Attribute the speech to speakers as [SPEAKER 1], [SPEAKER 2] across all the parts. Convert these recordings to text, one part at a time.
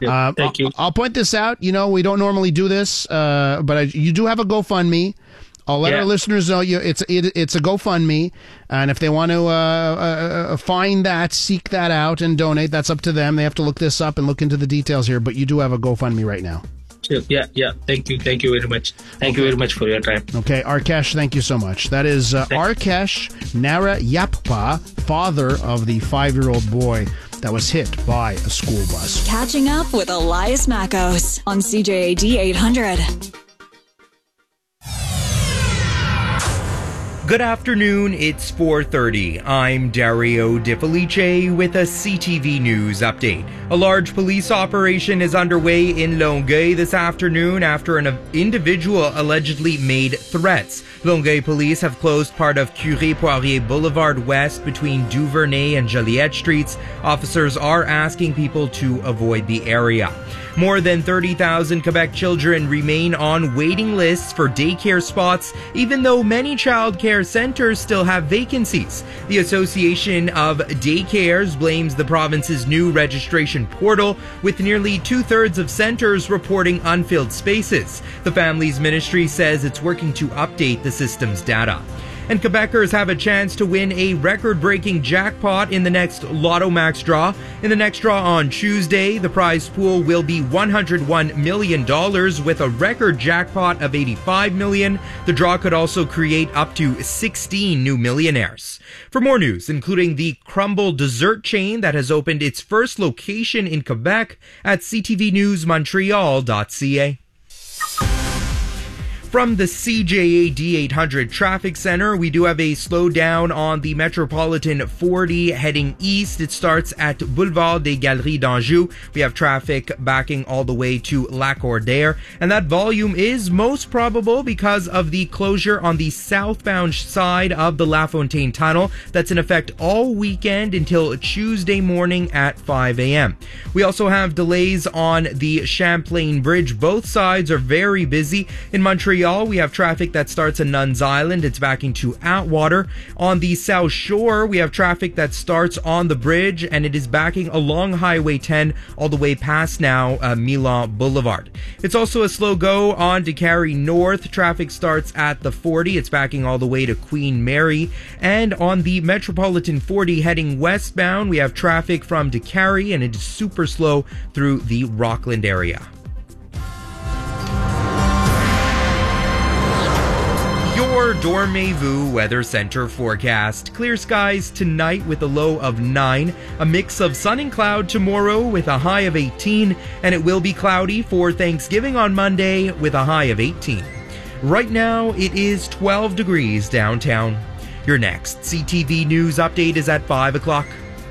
[SPEAKER 1] Thank you.
[SPEAKER 2] I'll point this out. You know, we don't normally do this, but you do have a GoFundMe. I'll let our listeners know it's a GoFundMe, and if they want to find that, seek that out, and donate, that's up to them. They have to look this up and look into the details here, but you do have a GoFundMe right now.
[SPEAKER 1] Yeah. Thank you very much. Thank you very much for your time.
[SPEAKER 2] Okay, Arkesh, thank you so much. That is Arkesh Narayappa, father of the 5-year-old boy that was hit by a school bus.
[SPEAKER 3] Catching up with Elias Mackos on CJAD 800.
[SPEAKER 4] Good afternoon, it's 4:30. I'm Dario Di Felice with a CTV News update. A large police operation is underway in Longueuil this afternoon after an individual allegedly made threats. Longueuil police have closed part of Curie-Poirier Boulevard West between Duvernay and Joliette Streets. Officers are asking people to avoid the area. More than 30,000 Quebec children remain on waiting lists for daycare spots, even though many child care centers still have vacancies. The Association of Daycares blames the province's new registration portal, with nearly 2/3 of centers reporting unfilled spaces. The Families Ministry says it's working to update the system's data. And Quebecers have a chance to win a record-breaking jackpot in the next Lotto Max draw. In the next draw on Tuesday, the prize pool will be $101 million with a record jackpot of $85 million. The draw could also create up to 16 new millionaires. For more news, including the Crumble dessert chain that has opened its first location in Quebec at ctvnewsmontreal.ca. From the CJAD 800 Traffic Center, we do have a slowdown on the Metropolitan 40 heading east. It starts at Boulevard des Galeries d'Anjou. We have traffic backing all the way to Lacordaire, and that volume is most probable because of the closure on the southbound side of the La Fontaine Tunnel. That's in effect all weekend until Tuesday morning at 5 a.m. We also have delays on the Champlain Bridge. Both sides are very busy. In Montreal, we have traffic that starts in Nuns Island. It's backing to Atwater. On the South Shore, we have traffic that starts on the bridge, and it is backing along Highway 10 all the way past now Milan Boulevard. It's also a slow go on DeCarry North. Traffic starts at the 40. It's backing all the way to Queen Mary. And on the Metropolitan 40 heading westbound, we have traffic from DeCarry, and it is super slow through the Rockland area. Your Dormez-vous Weather Center forecast. Clear skies tonight with a low of 9. A mix of sun and cloud tomorrow with a high of 18. And it will be cloudy for Thanksgiving on Monday with a high of 18. Right now, it is 12 degrees downtown. Your next CTV News update is at 5 o'clock.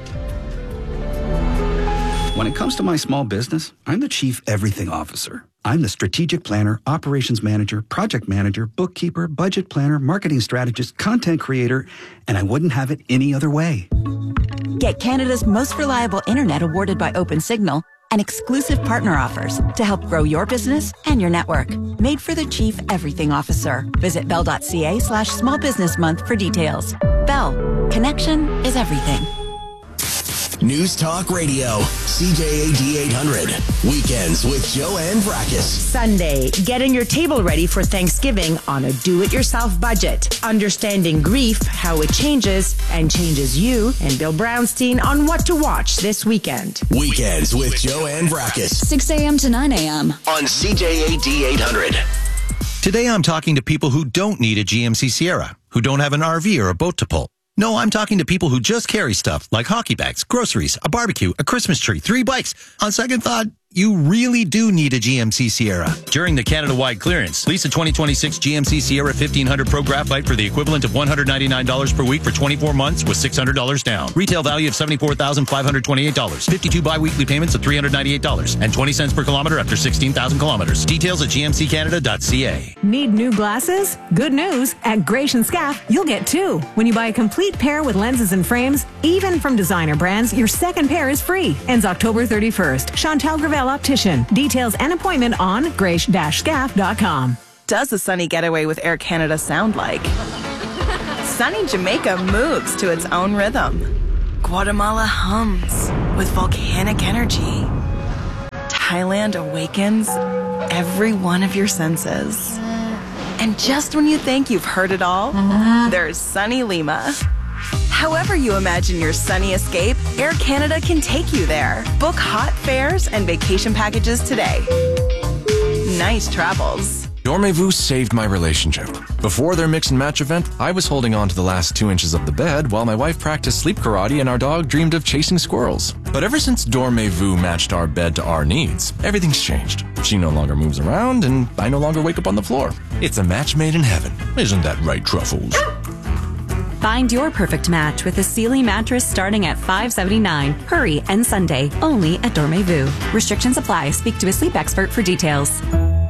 [SPEAKER 5] When it comes to my small business, I'm the Chief Everything Officer. I'm the strategic planner, operations manager, project manager, bookkeeper, budget planner, marketing strategist, content creator, and I wouldn't have it any other way.
[SPEAKER 6] Get Canada's most reliable internet awarded by OpenSignal and exclusive partner offers to help grow your business and your network. Made for the Chief Everything Officer. Visit bell.ca/small business month for details. Bell. Connection is everything.
[SPEAKER 7] News Talk Radio, CJAD 800. Weekends with Joanne Vrackus.
[SPEAKER 8] Sunday, getting your table ready for Thanksgiving on a do-it-yourself budget. Understanding grief, how it changes, and changes you, and Bill Brownstein on what to watch this weekend.
[SPEAKER 7] Weekends with Joanne Vrackus.
[SPEAKER 3] 6 a.m. to 9 a.m.
[SPEAKER 7] on CJAD 800.
[SPEAKER 9] Today I'm talking to people who don't need a GMC Sierra, who don't have an RV or a boat to pull. No, I'm talking to people who just carry stuff like hockey bags, groceries, a barbecue, a Christmas tree, 3 bikes. On second thought, you really do need a GMC Sierra. During the Canada-wide clearance, lease a 2026 GMC Sierra 1500 Pro Graphite for the equivalent of $199 per week for 24 months with $600 down. Retail value of $74,528. 52 bi-weekly payments of $398 and 20 cents per kilometer after 16,000 kilometers. Details at gmccanada.ca.
[SPEAKER 10] Need new glasses? Good news. At Gratian Scaff, you'll get 2. When you buy a complete pair with lenses and frames, even from designer brands, your second pair is free. Ends October 31st. Chantal Gravel Optician. Details and appointment on grace-scaff.com.
[SPEAKER 11] Does a sunny getaway with Air Canada sound like? Sunny Jamaica moves to its own rhythm. Guatemala hums with volcanic energy. Thailand awakens every one of your senses. And just when you think you've heard it all, there's sunny Lima. However you imagine your sunny escape, Air Canada can take you there. Book hot fares and vacation packages today. Nice travels.
[SPEAKER 12] Dormez-vous saved my relationship. Before their mix and match event, I was holding on to the last 2 inches of the bed while my wife practiced sleep karate and our dog dreamed of chasing squirrels. But ever since Dormez-vous matched our bed to our needs, everything's changed. She no longer moves around and I no longer wake up on the floor. It's a match made in heaven. Isn't that right, Truffles?
[SPEAKER 13] Find your perfect match with a Sealy mattress starting at $579. Hurry and Sunday, only at Dormez-vous. Restrictions apply. Speak to a sleep expert for details.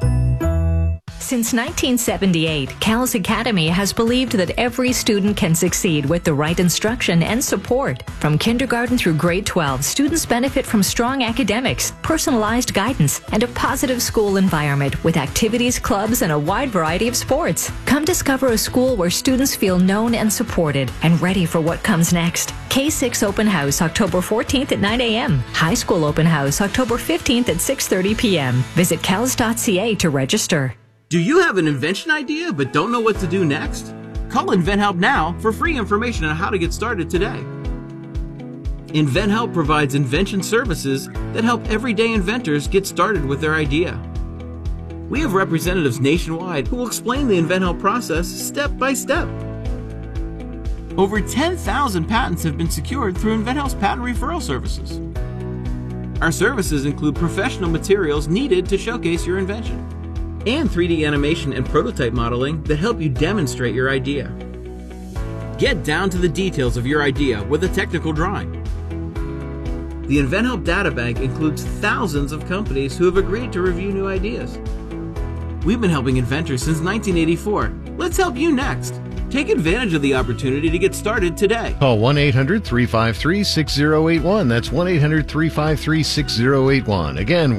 [SPEAKER 14] Since 1978, CALS Academy has believed that every student can succeed with the right instruction and support. From kindergarten through grade 12, students benefit from strong academics, personalized guidance, and a positive school environment with activities, clubs, and a wide variety of sports. Come discover a school where students feel known and supported and ready for what comes next. K6 Open House, October 14th at 9 a.m. High School Open House, October 15th at 6:30 p.m. Visit cals.ca to register.
[SPEAKER 15] Do you have an invention idea but don't know what to do next? Call InventHelp now for free information on how to get started today. InventHelp provides invention services that help everyday inventors get started with their idea. We have representatives nationwide who will explain the InventHelp process step by step. Over 10,000 patents have been secured through InventHelp's patent referral services. Our services include professional materials needed to showcase your invention, and 3D animation and prototype modeling that help you demonstrate your idea. Get down to the details of your idea with a technical drawing. The InventHelp Databank includes thousands of companies who have agreed to review new ideas. We've been helping inventors since 1984. Let's help you next. Take advantage of the opportunity to get started today.
[SPEAKER 16] Call 1-800-353-6081. That's 1-800-353-6081. Again,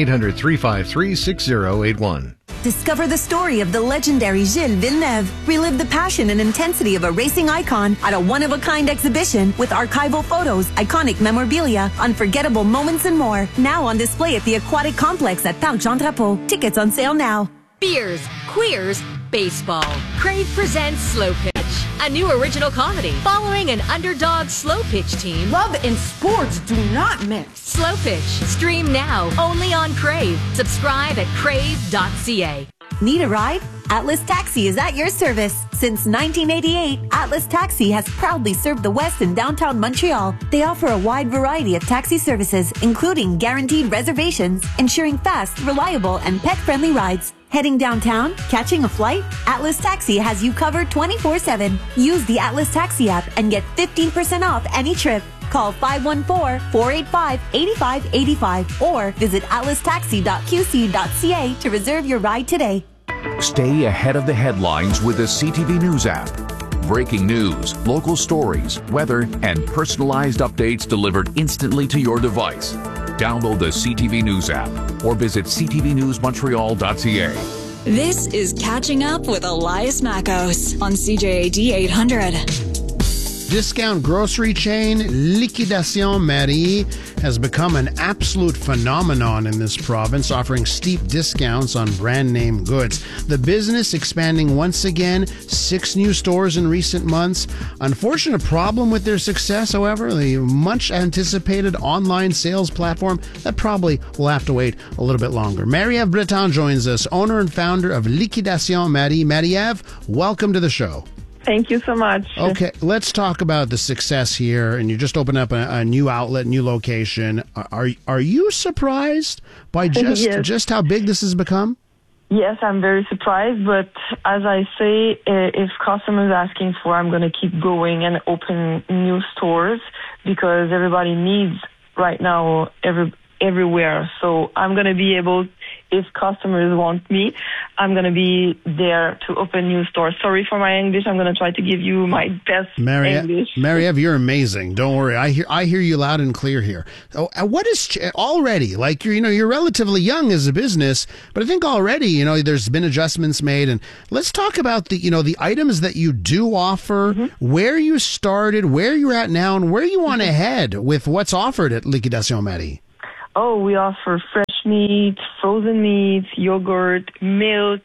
[SPEAKER 16] 1-800-353-6081.
[SPEAKER 17] Discover the story of the legendary Gilles Villeneuve. Relive the passion and intensity of a racing icon at a one-of-a-kind exhibition with archival photos, iconic memorabilia, unforgettable moments, and more. Now on display at the Aquatic Complex at Parc Jean Drapeau. Tickets on sale now.
[SPEAKER 18] Beers, queers, baseball. Crave presents Slow Pitch, a new original comedy following an underdog slow pitch team.
[SPEAKER 19] Love and sports do not mix.
[SPEAKER 18] Slow Pitch, stream now only on Crave. Subscribe at crave.ca.
[SPEAKER 17] Need a ride? Atlas Taxi is at your service. Since 1988, Atlas Taxi has proudly served the West and downtown Montreal. They offer a wide variety of taxi services, including guaranteed reservations, ensuring fast, reliable, and pet-friendly rides. Heading downtown? Catching a flight? Atlas Taxi has you covered 24/7. Use the Atlas Taxi app and get 15% off any trip. Call 514-485-8585 or visit atlastaxi.qc.ca to reserve your ride today.
[SPEAKER 20] Stay ahead of the headlines with the CTV News app. Breaking news, local stories, weather, and personalized updates delivered instantly to your device. Download the CTV News app or visit ctvnewsmontreal.ca.
[SPEAKER 3] This is Catching Up with Elias Mackos on CJAD 800.
[SPEAKER 2] Discount grocery chain Liquidation Marie has become an absolute phenomenon in this province, offering steep discounts on brand name goods. The business expanding once again, 6 new stores in recent months. Unfortunate problem with their success, however, the much anticipated online sales platform that probably will have to wait a little bit longer. Marie-Ève Breton joins us, owner and founder of Liquidation Marie. Marie-Ève, welcome to the show.
[SPEAKER 21] Thank you so much.
[SPEAKER 2] Okay, let's talk about the success here. And you just opened up a new outlet, new location. Are you surprised by just how big this has become?
[SPEAKER 21] Yes, I'm very surprised. But as I say, if customers are asking for, I'm going to keep going and open new stores because everybody needs right now everywhere. So I'm going to be able, if customers want me, I'm going to be there to open new stores. Sorry for my English. I'm going to try to give you my best English.
[SPEAKER 2] Marie-Ève, you're amazing. Don't worry. I hear you loud and clear here. Oh, what is already, like, you're relatively young as a business, but I think already, there's been adjustments made. And let's talk about the items that you do offer, where you started, where you're at now, and where you want to head with what's offered at Liquidation Marie.
[SPEAKER 21] Oh, we offer fresh meat, frozen meat, yogurt, milk,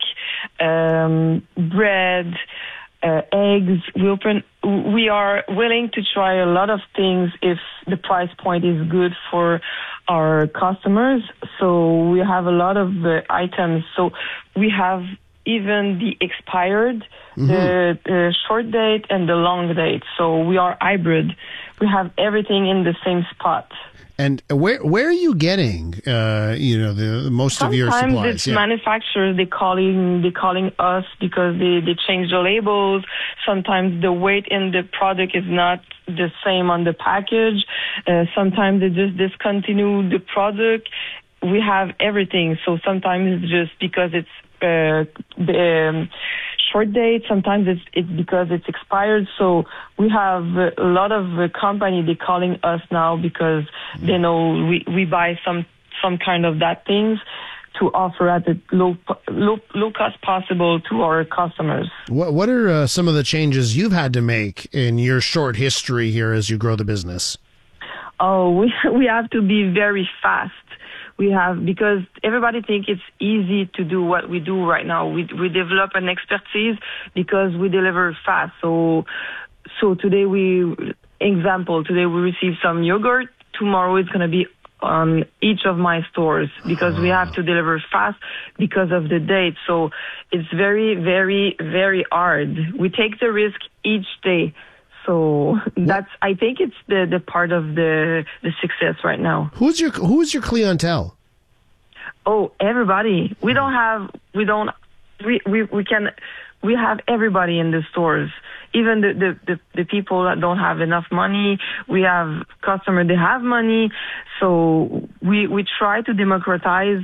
[SPEAKER 21] bread, eggs. We are willing to try a lot of things if the price point is good for our customers. So we have a lot of items. So we have even the expired, the short date, and the long date. So we are hybrid. We have everything in the same spot.
[SPEAKER 2] And where are you getting, the most of your supplies?
[SPEAKER 21] Sometimes it's manufacturers. They calling us because they change the labels. Sometimes the weight in the product is not the same on the package. Sometimes they just discontinue the product. We have everything. So sometimes it's just because it's short date. Sometimes it's because it's expired. So we have a lot of company they calling us now because they know we buy some kind of that things to offer at the low cost possible to our customers.
[SPEAKER 2] What are some of the changes you've had to make in your short history here as you grow the business?
[SPEAKER 21] Oh, we have to be very fast. Because everybody think it's easy to do what we do right now. We develop an expertise because we deliver fast. So today we receive some yogurt. Tomorrow it's going to be on each of my stores because we have to deliver fast because of the date. So it's very, very, very hard. We take the risk each day. So I think it's the part of the success right now.
[SPEAKER 2] Who's your clientele?
[SPEAKER 21] Oh, everybody. We have everybody in the stores. Even the people that don't have enough money. We have customers that have money. So we try to democratize.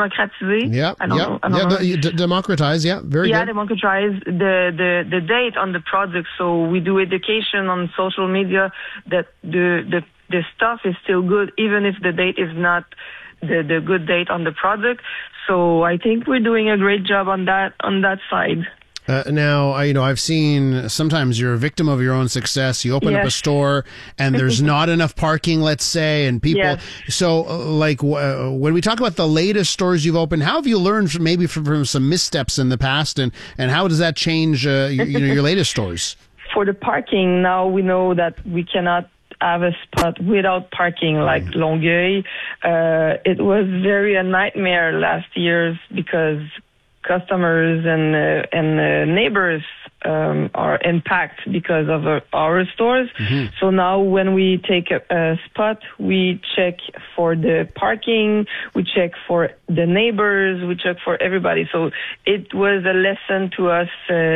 [SPEAKER 2] Democratize. Yeah, very good.
[SPEAKER 21] Democratize the date on the product. So we do education on social media that the stuff is still good, even if the date is not the good date on the product. So I think we're doing a great job on that side.
[SPEAKER 2] Now, I've seen sometimes you're a victim of your own success. You open up a store and there's not enough parking, let's say, and people. Yes. So, when we talk about the latest stores you've opened, how have you learned from some missteps in the past, and how does that change your latest stores?
[SPEAKER 21] For the parking, now we know that we cannot have a spot without parking like Longueuil. It was a nightmare last year because customers and neighbors are impacted because of our stores. Mm-hmm. So now when we take a spot, we check for the parking, we check for the neighbors, we check for everybody. So it was a lesson to us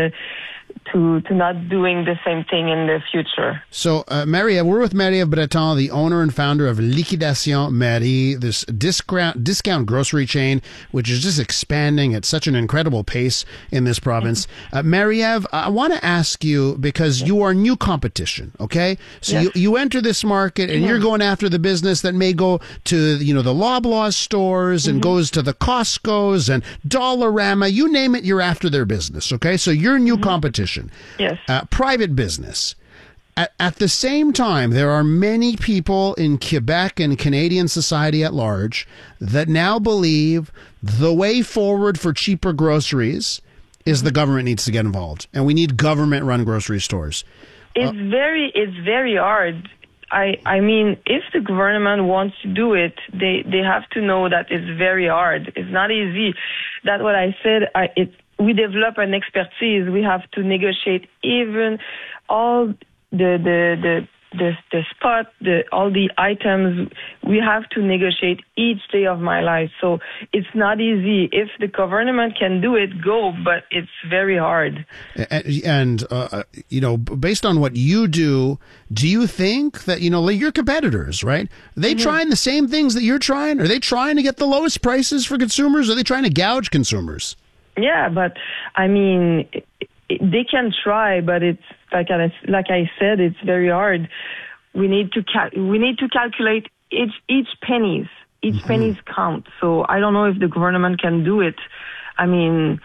[SPEAKER 21] to not doing the same thing in the future.
[SPEAKER 2] So, Marie-Ève, we're with Marie-Ève Breton, the owner and founder of Liquidation Marie, this discount grocery chain, which is just expanding at such an incredible pace in this province. Marie-Ève, I want to ask you, because you are new competition, okay? So you enter this market and you're going after the business that may go to, the Loblaw stores and goes to the Costco's and Dollarama, you name it, you're after their business, okay? So you're new competition.
[SPEAKER 21] Yes.
[SPEAKER 2] Private business. At the same time, there are many people in Quebec and Canadian society at large that now believe the way forward for cheaper groceries is the government needs to get involved, and we need government-run grocery stores.
[SPEAKER 21] It's very hard. I mean, if the government wants to do it, they have to know that it's very hard. It's not easy. That's what I said. We develop an expertise. We have to negotiate even all the spot, all the items. We have to negotiate each day of my life. So it's not easy. If the government can do it, go, but it's very hard.
[SPEAKER 2] And based on what you do you think that, your competitors, right? Are they trying the same things that you're trying? Are they trying to get the lowest prices for consumers? Or are they trying to gouge consumers?
[SPEAKER 21] Yeah, but I mean, they can try, but it's like I said, it's very hard. We need to calculate each pennies. Each pennies count. So I don't know if the government can do it. I mean,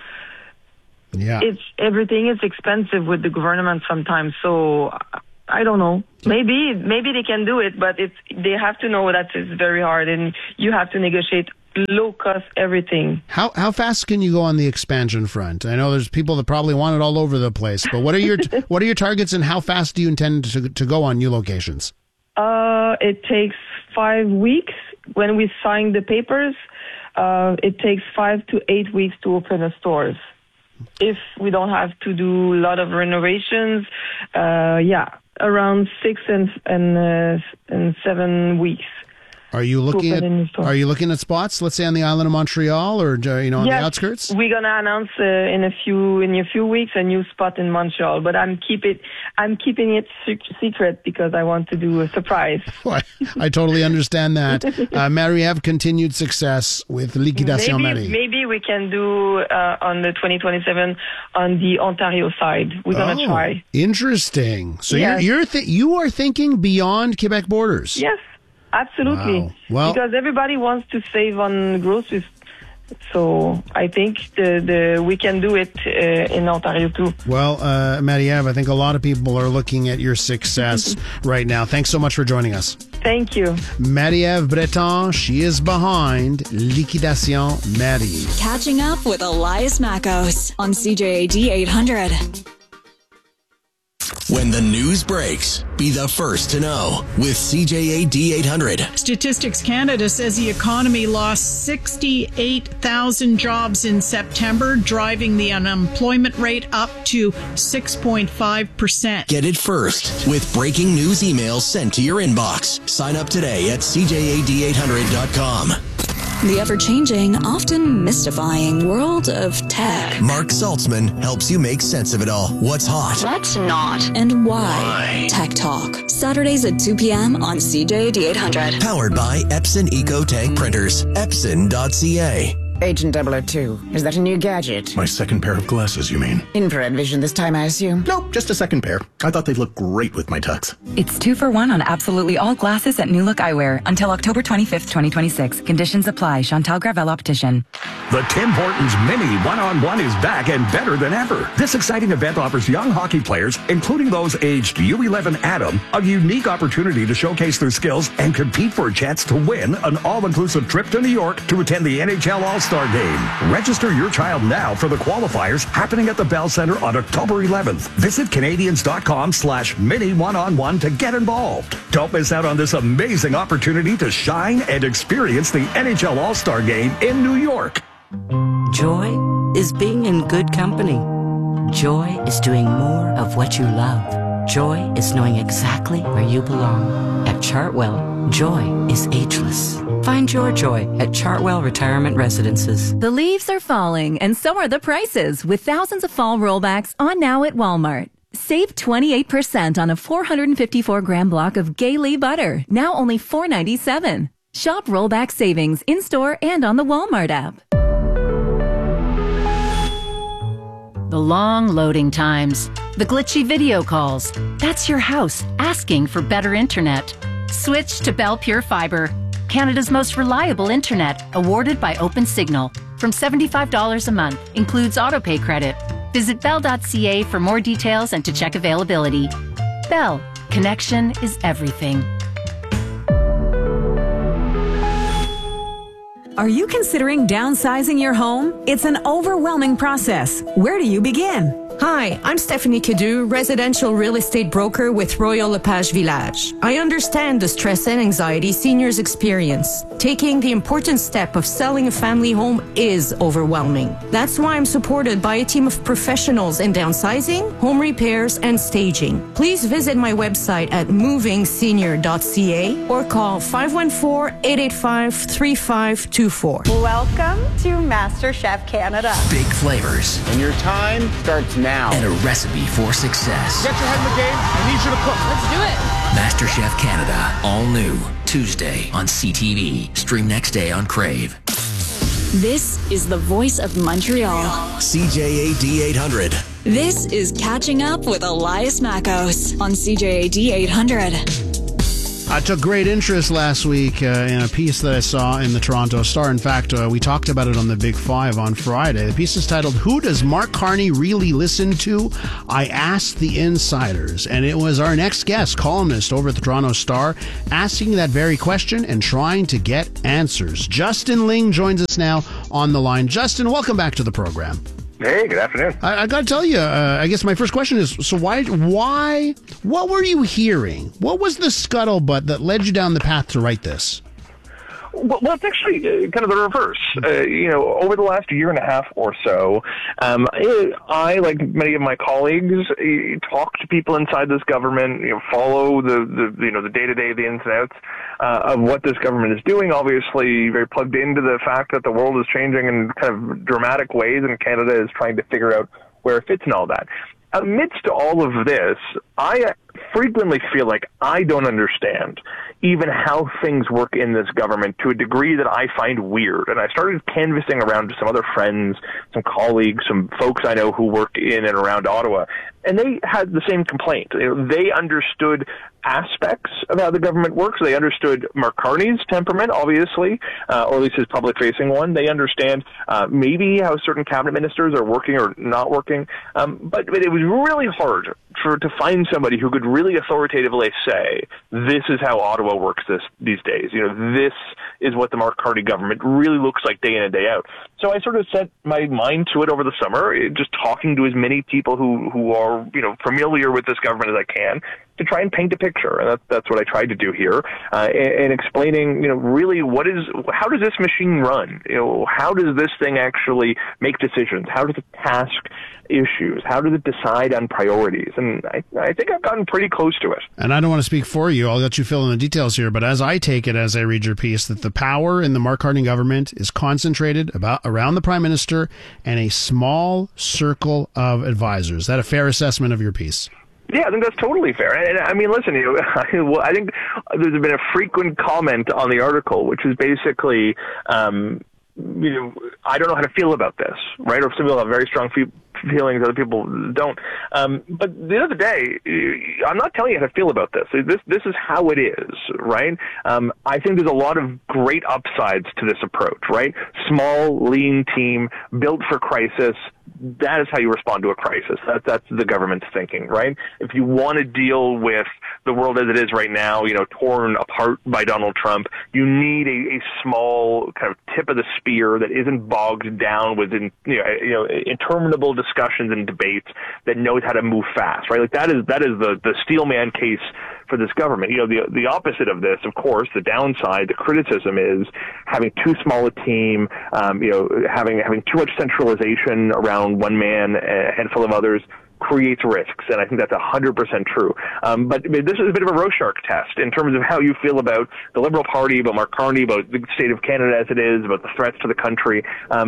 [SPEAKER 21] everything is expensive with the government sometimes. So I don't know. Maybe they can do it, but they have to know that it's very hard, and you have to negotiate low cost everything.
[SPEAKER 2] How fast can you go on the expansion front? I know there's people that probably want it all over the place, but what are your targets, and how fast do you intend to go on new locations?
[SPEAKER 21] It takes 5 weeks. When we sign the papers, it takes 5 to 8 weeks to open the stores. If we don't have to do a lot of renovations, around 6 and 7 weeks.
[SPEAKER 2] Are you looking at spots? Let's say on the island of Montreal, or on the outskirts.
[SPEAKER 21] We're gonna announce in a few weeks a new spot in Montreal, but I'm keeping it secret because I want to do a surprise.
[SPEAKER 2] I totally understand that. Marie-Ève, continued success with Liquidation Marie.
[SPEAKER 21] Maybe we can do on the 2027 on the Ontario side. We're gonna try.
[SPEAKER 2] Interesting. So
[SPEAKER 21] yes.
[SPEAKER 2] you are thinking beyond Quebec borders.
[SPEAKER 21] Yes. Absolutely.
[SPEAKER 2] Wow. Well,
[SPEAKER 21] because everybody wants to save on groceries. So I think we can do it in Ontario too.
[SPEAKER 2] Well, Marie-Ève, I think a lot of people are looking at your success right now. Thanks so much for joining us.
[SPEAKER 21] Thank you.
[SPEAKER 2] Marie-Ève Breton, she is behind Liquidation Marie.
[SPEAKER 3] Catching up with Elias Mackos on CJAD 800.
[SPEAKER 7] When the news breaks, be the first to know with CJAD 800.
[SPEAKER 16] Statistics Canada says the economy lost 68,000 jobs in September, driving the unemployment rate up to 6.5%.
[SPEAKER 7] Get it first with breaking news emails sent to your inbox. Sign up today at CJAD800.com.
[SPEAKER 3] The ever-changing, often mystifying world of tech.
[SPEAKER 7] Mark Saltzman helps you make sense of it all. What's hot?
[SPEAKER 3] What's not? And why? Tech Talk. Saturdays at 2 p.m. on CJAD 800.
[SPEAKER 7] Powered by Epson EcoTank Printers. Epson.ca.
[SPEAKER 22] Agent 002, is that a new gadget?
[SPEAKER 23] My second pair of glasses, you mean?
[SPEAKER 22] Infrared vision this time, I assume?
[SPEAKER 23] Nope, just a second pair. I thought they'd look great with my tux.
[SPEAKER 24] It's 2 for 1 on absolutely all glasses at New Look Eyewear until October 25th, 2026. Conditions apply. Chantal Gravel Optician.
[SPEAKER 25] The Tim Hortons Mini One-on-One is back and better than ever. This exciting event offers young hockey players, including those aged U11 Adam, a unique opportunity to showcase their skills and compete for a chance to win an all-inclusive trip to New York to attend the NHL All-Star Game. Register your child now for the qualifiers happening at the Bell Center on October 11th. Visit Canadians.com/mini one-on-one to get involved. Don't miss out on this amazing opportunity to shine and experience the NHL All-Star Game in New York.
[SPEAKER 26] Joy is being in good company. Joy is doing more of what you love. Joy is knowing exactly where you belong. At Chartwell, joy is ageless. Find your joy at Chartwell Retirement Residences.
[SPEAKER 27] The leaves are falling, and so are the prices, with thousands of fall rollbacks on now at Walmart. Save 28% on a 454-gram block of Gaylee butter, now only $4.97. Shop rollback savings in-store and on the Walmart app.
[SPEAKER 28] The long loading times, the glitchy video calls. That's your house asking for better internet. Switch to Bell Pure Fiber, Canada's most reliable internet, awarded by OpenSignal. From $75 a month, includes autopay credit. Visit bell.ca for more details and to check availability. Bell, connection is everything.
[SPEAKER 10] Are you considering downsizing your home? It's an overwhelming process. Where do you begin?
[SPEAKER 29] Hi, I'm Stephanie Cadu, residential real estate broker with Royal LePage Village. I understand the stress and anxiety seniors experience. Taking the important step of selling a family home is overwhelming. That's why I'm supported by a team of professionals in downsizing, home repairs, and staging. Please visit my website at movingsenior.ca or call 514-885-3524.
[SPEAKER 30] Welcome to MasterChef Canada.
[SPEAKER 7] Big flavors.
[SPEAKER 30] And your time starts now.
[SPEAKER 7] And a recipe for success.
[SPEAKER 30] Get your head in the game. I need you to cook. Let's do it.
[SPEAKER 7] MasterChef Canada. All new. Tuesday on CTV. Stream next day on Crave.
[SPEAKER 3] This is the voice of Montreal.
[SPEAKER 7] CJAD 800.
[SPEAKER 3] This is Catching Up with Elias Mackos on CJAD 800.
[SPEAKER 2] I took great interest last week in a piece that I saw in the Toronto Star. In fact, we talked about it on the Big Five on Friday. The piece is titled, "Who Does Mark Carney Really Listen To? I Asked the Insiders." And it was our next guest, columnist over at the Toronto Star, asking that very question and trying to get answers. Justin Ling joins us now on the line. Justin, welcome back to the program.
[SPEAKER 1] Hey, good afternoon.
[SPEAKER 2] I got to tell you, I guess my first question is, so why, what were you hearing? What was the scuttlebutt that led you down the path to write this?
[SPEAKER 1] Well, it's actually kind of the reverse. Over the last year and a half or so, I, like many of my colleagues, talk to people inside this government, follow the day-to-day, the ins and outs of what this government is doing. Obviously, very plugged into the fact that the world is changing in kind of dramatic ways, and Canada is trying to figure out where it fits in all that. Amidst all of this, I frequently feel like I don't understand even how things work in this government to a degree that I find weird. And I started canvassing around to some other friends, some colleagues, some folks I know who work in and around Ottawa, and they had the same complaint. They understood aspects of how the government works. They understood Mark Carney's temperament, obviously, or at least his public-facing one. They understand maybe how certain cabinet ministers are working or not working. But it was really hard to find somebody who could really authoritatively say, this is how Ottawa works these days. This is what the Mark Carney government really looks like day in and day out. So I sort of set my mind to it over the summer, just talking to as many people who are, familiar with this government as I can, to try and paint a picture. And that's what I tried to do here, and explaining, really how does this machine run? How does this thing actually make decisions? How does it task issues? How does it decide on priorities? And I think I've gotten pretty close to it.
[SPEAKER 2] And I don't want to speak for you. I'll let you fill in the details here. But as I take it, as I read your piece, that the power in the Mark Carney government is concentrated around the Prime Minister and a small circle of advisors. Is that a fair assessment of your piece?
[SPEAKER 1] Yeah, I think that's totally fair. And I mean, listen, I think there's been a frequent comment on the article, which is basically, I don't know how to feel about this, right? Or some people have very strong feelings, other people don't. But at the end of the day, I'm not telling you how to feel about this. This is how it is, right? I think there's a lot of great upsides to this approach, right? Small, lean team, built for crisis. That is how you respond to a crisis. That's the government's thinking, right? If you want to deal with the world as it is right now, torn apart by Donald Trump, you need a small kind of tip of the spear that isn't bogged down with interminable discussions and debates, that knows how to move fast, right? Like that is the steelman case for this government. The opposite of this, of course, the downside, the criticism is having too small a team, having too much centralization around one man, a handful of others, creates risks, and I think that's 100% true. But this is a bit of a Rorschach test in terms of how you feel about the Liberal Party, about Mark Carney, about the state of Canada as it is, about the threats to the country.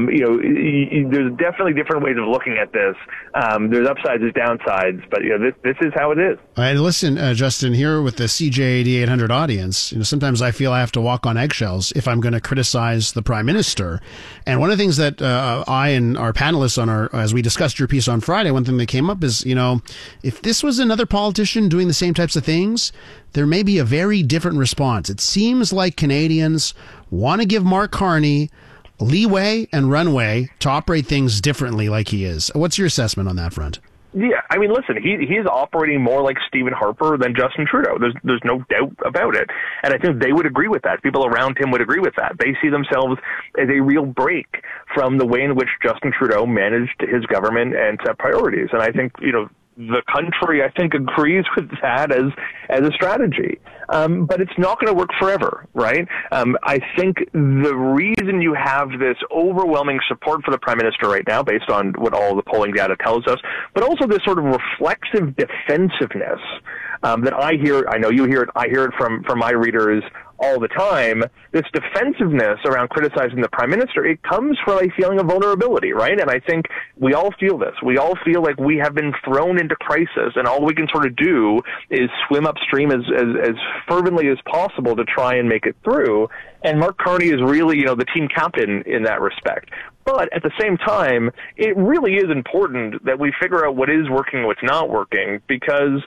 [SPEAKER 1] There's definitely different ways of looking at this. There's upsides, there's downsides, but this is how it is.
[SPEAKER 2] All right, listen, Justin, here with the CJAD 800 audience, sometimes I feel I have to walk on eggshells if I'm going to criticize the Prime Minister. And one of the things that I and our panelists as we discussed your piece on Friday, one thing that came up is, if this was another politician doing the same types of things, there may be a very different response. It seems like Canadians want to give Mark Carney leeway and runway to operate things differently like he is. What's your assessment on that front?
[SPEAKER 1] Yeah, I mean, listen, he's operating more like Stephen Harper than Justin Trudeau. There's no doubt about it. And I think they would agree with that. People around him would agree with that. They see themselves as a real break from the way in which Justin Trudeau managed his government and set priorities. And I think, the country, I think, agrees with that as a strategy. But it's not going to work forever, right? I think the reason you have this overwhelming support for the Prime Minister right now, based on what all the polling data tells us, but also this sort of reflexive defensiveness that I hear, I know you hear it, I hear it from my readers all the time, this defensiveness around criticizing the Prime Minister, it comes from a feeling of vulnerability, right? And I think we all feel this. We all feel like we have been thrown into crisis, and all we can sort of do is swim upstream as fervently as possible to try and make it through. And Mark Carney is really, the team captain in that respect. But at the same time, it really is important that we figure out what is working and what's not working, because,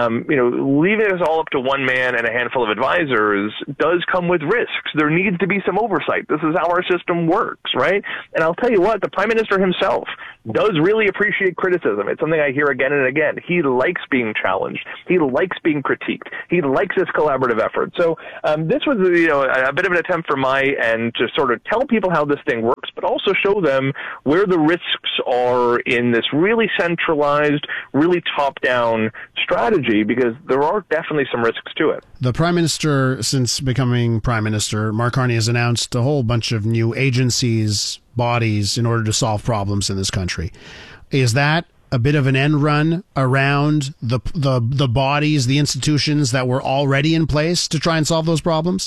[SPEAKER 1] leaving us all up to one man and a handful of advisors does come with risks. There needs to be some oversight. This is how our system works, right? And I'll tell you what, the Prime Minister himself does really appreciate criticism. It's something I hear again and again. He likes being challenged. He likes being critiqued. He likes this collaborative effort. So this was, a bit of an attempt from my end to sort of tell people how this thing works, but also show them where the risks are in this really centralized, really top-down strategy, because there are definitely some risks to it.
[SPEAKER 2] The Prime Minister, since becoming Prime Minister, Mark Carney, has announced a whole bunch of new agencies, bodies, in order to solve problems in this country. Is that a bit of an end run around the bodies, the institutions that were already in place to try and solve those problems?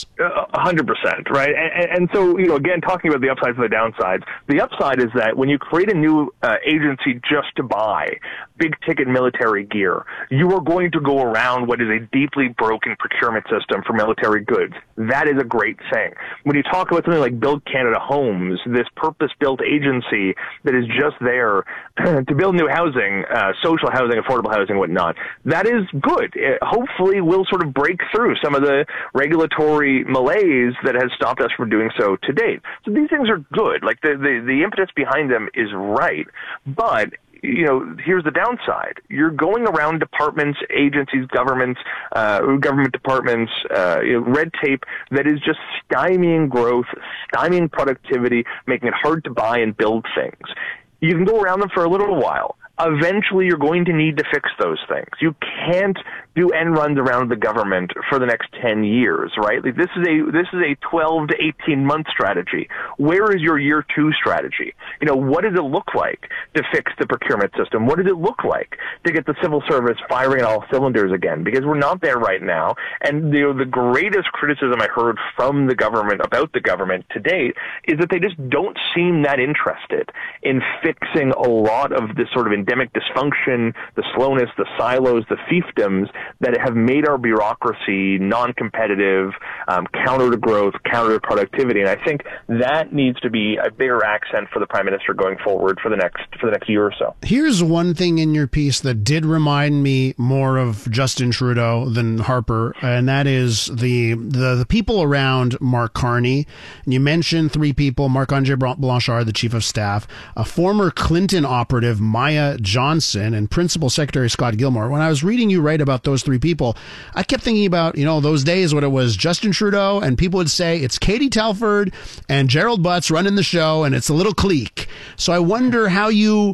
[SPEAKER 1] 100%, right? And so, again, talking about the upsides and the downsides, the upside is that when you create a new agency just to buy big-ticket military gear, you are going to go around what is a deeply broken procurement system for military goods. That is a great thing. When you talk about something like Build Canada Homes, this purpose-built agency that is just there to build new housing, social housing, affordable housing, whatnot, that is good. It hopefully will sort of break through some of the regulatory malaise that has stopped us from doing so to date. So these things are good. Like the impetus behind them is right. But here's the downside. You're going around departments, agencies, government departments, red tape that is just stymieing growth, stymieing productivity, making it hard to buy and build things. You can go around them for a little while. Eventually, you're going to need to fix those things. You can't do end runs around the government for the next 10 years, right? Like this is a 12 to 18 month strategy. Where is your year 2 strategy? What does it look like to fix the procurement system? What does it look like to get the civil service firing on all cylinders again? Because we're not there right now. And the greatest criticism I heard from the government about the government to date is that they just don't seem that interested in fixing a lot of this sort of endemic dysfunction, the slowness, the silos, the fiefdoms that have made our bureaucracy non-competitive, counter to growth, counter to productivity. And I think that needs to be a bigger accent for the Prime Minister going forward for the next year or so. Here's one thing in your piece that did remind me more of Justin Trudeau than Harper, and that is the people around Mark Carney. And you mentioned 3 people: Marc-Andre Blanchard, the Chief of Staff, a former Clinton operative, Maya Johnson, and Principal Secretary Scott Gilmore. When I was reading you write about those 3 people, I kept thinking about, those days when it was Justin Trudeau and people would say it's Katie Telford and Gerald Butts running the show and it's a little clique. So I wonder how you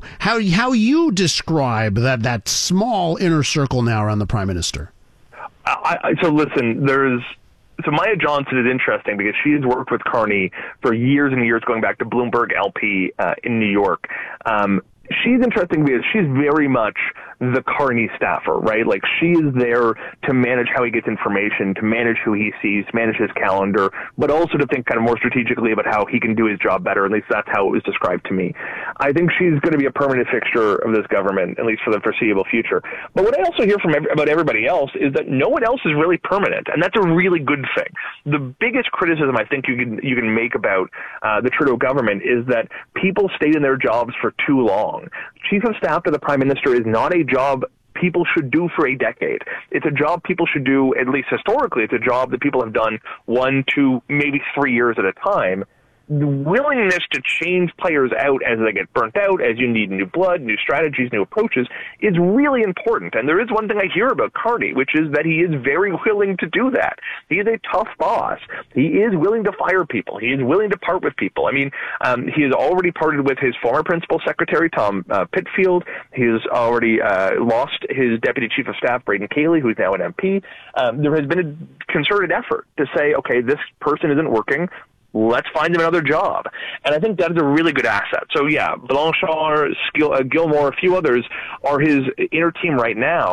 [SPEAKER 1] describe that small inner circle now around the Prime Minister. So listen, So Maya Johnson is interesting because she has worked with Carney for years and years, going back to Bloomberg LP in New York. She's interesting because she's very much the Carney staffer, right? Like, she is there to manage how he gets information, to manage who he sees, to manage his calendar, but also to think kind of more strategically about how he can do his job better. At least that's how it was described to me. I think she's going to be a permanent fixture of this government, at least for the foreseeable future. But what I also hear from about everybody else is that no one else is really permanent, and that's a really good thing. The biggest criticism I think you can make about the Trudeau government is that people stayed in their jobs for too long. Chief of Staff to the Prime Minister is not a job people should do for a decade. It's a job people should do, at least historically, it's a job that people have done 1, 2, maybe 3 years at a time. The willingness to change players out as they get burnt out, as you need new blood, new strategies, new approaches, is really important. And there is one thing I hear about Carney, which is that he is very willing to do that. He is a tough boss. He is willing to fire people. He is willing to part with people. I mean, he has already parted with his former principal secretary, Tom Pitfield. He has already lost his deputy chief of staff, Braden Cayley, who is now an MP. There has been a concerted effort to say, okay, this person isn't working. Let's find him another job. And I think that is a really good asset. So, yeah, Blanchard, Gilmore, a few others are his inner team right now.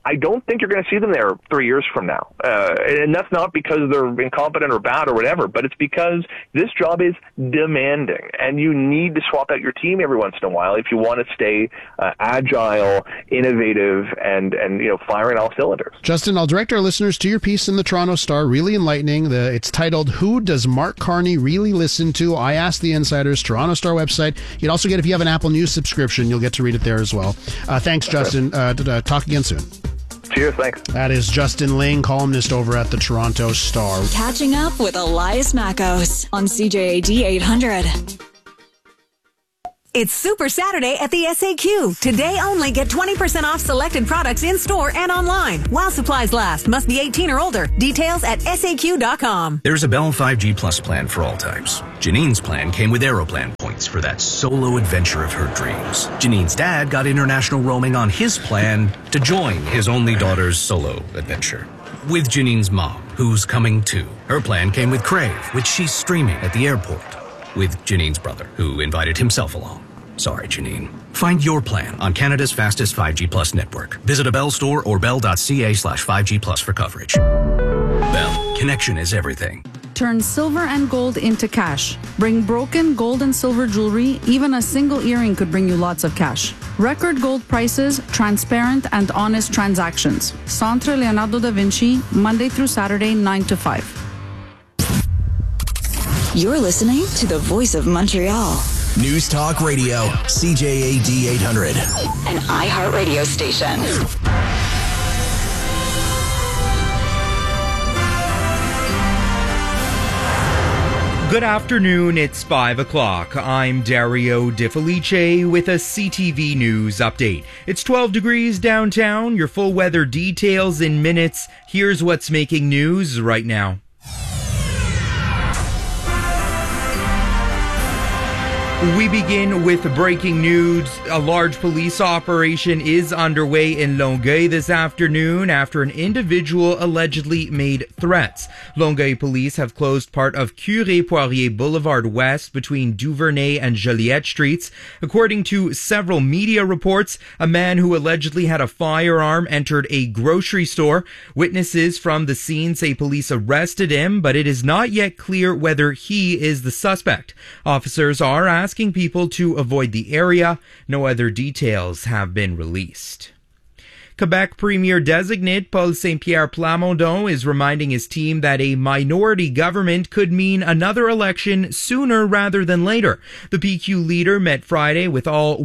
[SPEAKER 1] I don't think you're going to see them there 3 years from now. And that's not because they're incompetent or bad or whatever, but it's because this job is demanding, and you need to swap out your team every once in a while if you want to stay agile, innovative, and firing all cylinders.
[SPEAKER 2] Justin, I'll direct our listeners to your piece in the Toronto Star, really enlightening. It's titled, "Who Does Mark Carney Really Listen To?" I asked the insiders, Toronto Star website. You'd also get, if you have an Apple News subscription, you'll get to read it there as well. Thanks, Justin. Talk again soon.
[SPEAKER 1] Cheers, thanks.
[SPEAKER 2] That is Justin Ling, columnist over at the Toronto Star.
[SPEAKER 3] Catching up with Elias Mackos on CJAD 800.
[SPEAKER 10] It's Super Saturday at the SAQ. Today only, get 20% off selected products in-store and online. While supplies last. Must be 18 or older. Details at SAQ.com.
[SPEAKER 4] There's a Bell 5G Plus plan for all types. Janine's plan came with Aeroplan points for that solo adventure of her dreams. Janine's dad got international roaming on his plan to join his only daughter's solo adventure. With Janine's mom, who's coming too. Her plan came with Crave, which she's streaming at the airport. With Janine's brother, who invited himself along. Sorry, Janine. Find your plan on Canada's fastest 5G Plus network. Visit a Bell store or bell.ca/5G Plus for coverage. Bell, connection is everything.
[SPEAKER 5] Turn silver and gold into cash. Bring broken gold and silver jewelry. Even a single earring could bring you lots of cash. Record gold prices, transparent and honest transactions. Centre Leonardo da Vinci, Monday through Saturday, 9 to 5.
[SPEAKER 3] You're listening to the Voice of Montreal.
[SPEAKER 7] News Talk Radio, CJAD 800.
[SPEAKER 3] An iHeartRadio station.
[SPEAKER 6] Good afternoon, it's 5 o'clock. I'm Dario De Felice with a CTV News update. It's 12 degrees downtown. Your full weather details in minutes. Here's what's making news right now. We begin with breaking news. A large police operation is underway in Longueuil this afternoon after an individual allegedly made threats. Longueuil police have closed part of Curé-Poirier Boulevard West between Duvernay and Joliette Streets. According to several media reports, a man who allegedly had a firearm entered a grocery store. Witnesses from the scene say police arrested him, but it is not yet clear whether he is the suspect. Officers are asking people to avoid the area. No other details have been released. Quebec Premier designate Paul Saint-Pierre Plamondon is reminding his team that a minority government could mean another election sooner rather than later. The PQ leader met Friday with all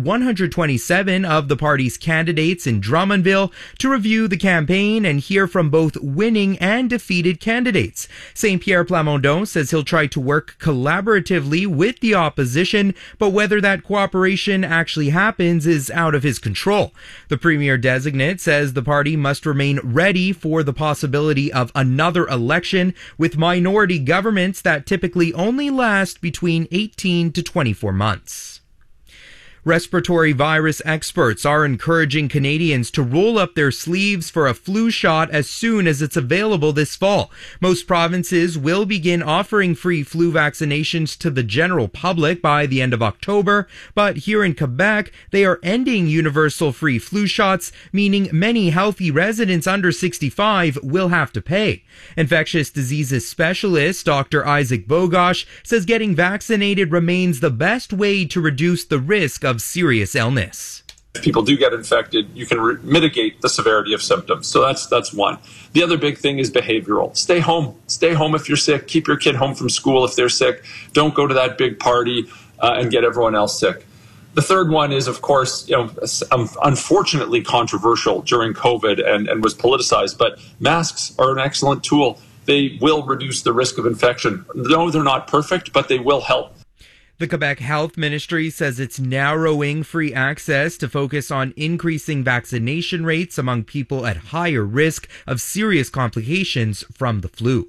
[SPEAKER 6] 127 of the party's candidates in Drummondville to review the campaign and hear from both winning and defeated candidates. Saint-Pierre Plamondon says he'll try to work collaboratively with the opposition, but whether that cooperation actually happens is out of his control. The Premier designate says the party must remain ready for the possibility of another election, with minority governments that typically only last between 18 to 24 months. Respiratory virus experts are encouraging Canadians to roll up their sleeves for a flu shot as soon as it's available this fall. Most provinces will begin offering free flu vaccinations to the general public by the end of October, but here in Quebec, they are ending universal free flu shots, meaning many healthy residents under 65 will have to pay. Infectious diseases specialist Dr. Isaac Bogosh says getting vaccinated remains the best way to reduce the risk of serious illness.
[SPEAKER 8] If people do get infected, you can mitigate the severity of symptoms. So that's one. The other big thing is behavioral. Stay home. Stay home if you're sick. Keep your kid home from school if they're sick. Don't go to that big party and get everyone else sick. The third one is, of course, unfortunately controversial during COVID and was politicized, but masks are an excellent tool. They will reduce the risk of infection. No, they're not perfect, but they will help.
[SPEAKER 6] The Quebec Health Ministry says it's narrowing free access to focus on increasing vaccination rates among people at higher risk of serious complications from the flu.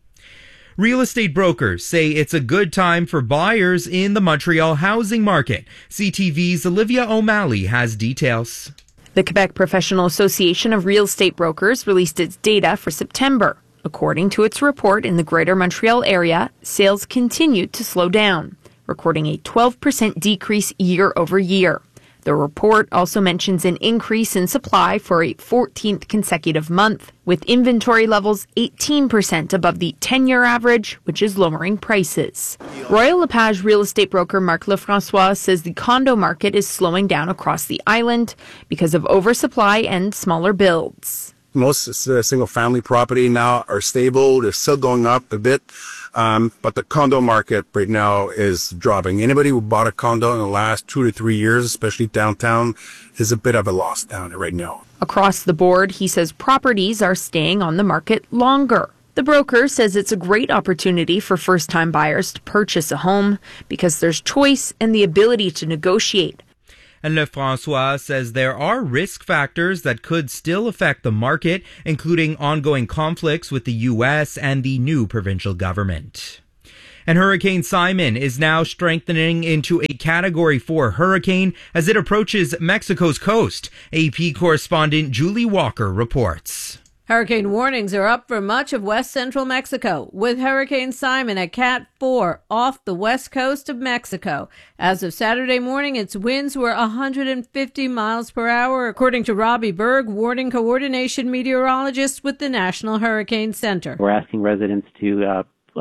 [SPEAKER 6] Real estate brokers say it's a good time for buyers in the Montreal housing market. CTV's Olivia O'Malley has details.
[SPEAKER 9] The Quebec Professional Association of Real Estate Brokers released its data for September. According to its report, in the Greater Montreal area, sales continued to slow down, recording a 12% decrease year over year. The report also mentions an increase in supply for a 14th consecutive month, with inventory levels 18% above the 10-year average, which is lowering prices. Royal LePage real estate broker Marc Lefrançois says the condo market is slowing down across the island because of oversupply and smaller builds.
[SPEAKER 11] Most single-family property now are stable. They're still going up a bit, but the condo market right now is dropping. Anybody who bought a condo in the last 2 to 3 years, especially downtown, is a bit of a loss down right now.
[SPEAKER 9] Across the board, he says properties are staying on the market longer. The broker says it's a great opportunity for first-time buyers to purchase a home because there's choice and the ability to negotiate.
[SPEAKER 6] And Lefrançois says there are risk factors that could still affect the market, including ongoing conflicts with the U.S. and the new provincial government. And Hurricane Simon is now strengthening into a Category 4 hurricane as it approaches Mexico's coast. AP correspondent Julie Walker reports.
[SPEAKER 12] Hurricane warnings are up for much of west central Mexico, with Hurricane Simon at Cat 4 off the west coast of Mexico. As of Saturday morning, its winds were 150 miles per hour, according to Robbie Berg, warning coordination meteorologist with the National Hurricane Center.
[SPEAKER 13] We're asking residents to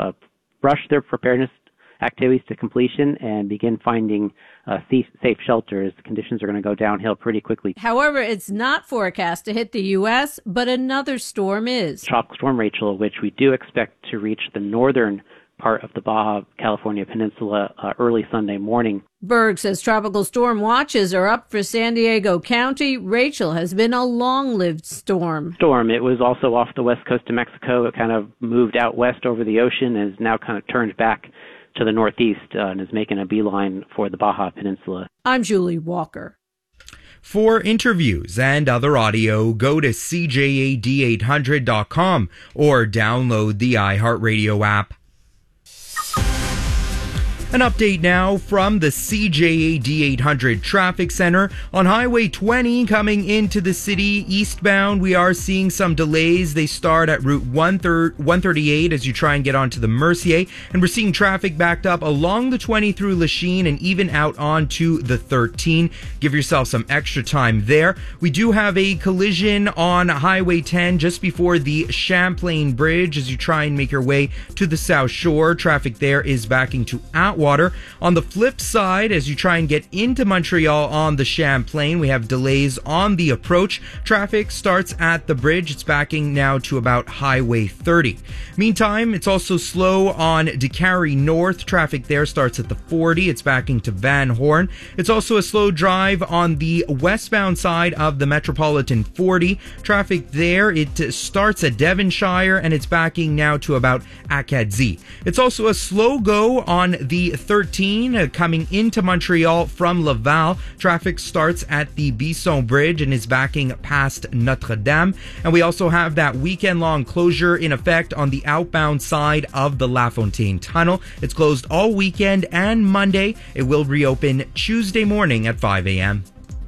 [SPEAKER 13] rush their preparedness activities to completion and begin finding safe shelters. The conditions are going to go downhill pretty quickly.
[SPEAKER 12] However, it's not forecast to hit the U.S., but another storm is.
[SPEAKER 13] Tropical Storm Rachel, which we do expect to reach the northern part of the Baja California Peninsula early Sunday morning.
[SPEAKER 12] Berg says tropical storm watches are up for San Diego County. Rachel has been a long-lived storm.
[SPEAKER 13] It was also off the west coast of Mexico. It kind of moved out west over the ocean and is now kind of turned back to the northeast and is making a beeline for the Baja Peninsula.
[SPEAKER 12] I'm Julie Walker.
[SPEAKER 6] For interviews and other audio, go to CJAD800.com or download the iHeartRadio app. An update now from the CJAD 800 Traffic Center. On Highway 20 coming into the city eastbound, we are seeing some delays. They start at Route 138 as you try and get onto the Mercier. And we're seeing traffic backed up along the 20 through Lachine and even out onto the 13. Give yourself some extra time there. We do have a collision on Highway 10 just before the Champlain Bridge as you try and make your way to the South Shore. Traffic there is backing to Atwater. On the flip side, as you try and get into Montreal on the Champlain, we have delays on the approach. Traffic starts at the bridge. It's backing now to about Highway 30. Meantime, it's also slow on DeCarry North. Traffic there starts at the 40. It's backing to Van Horn. It's also a slow drive on the westbound side of the Metropolitan 40. Traffic there, it starts at Devonshire and it's backing now to about Acadie. It's also a slow go on the 13 coming into Montreal from Laval. Traffic starts at the Bisson Bridge and is backing past Notre Dame. And we also have that weekend-long closure in effect on the outbound side of the La Fontaine Tunnel. It's closed all weekend and Monday. It will reopen Tuesday morning at 5 a.m.